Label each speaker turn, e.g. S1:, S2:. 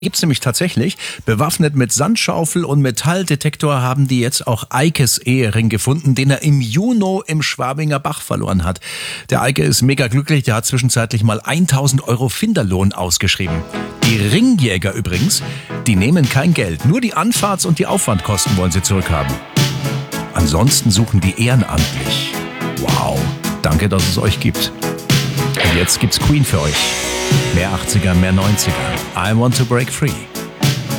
S1: Gibt's nämlich tatsächlich. Bewaffnet mit Sandschaufel und Metalldetektor haben die jetzt auch Eikes Ehering gefunden, den er im Juni im Schwabinger Bach verloren hat. Der Eike ist mega glücklich, der hat zwischenzeitlich mal 1.000 Euro Finderlohn ausgeschrieben. Die Ringjäger übrigens, die nehmen kein Geld, nur die Anfahrts- und die Aufwandkosten wollen sie zurückhaben. Ansonsten suchen die ehrenamtlich. Wow, danke, dass es euch gibt. Und jetzt gibt's Queen für euch. Mehr 80er, mehr 90er. I want to break free.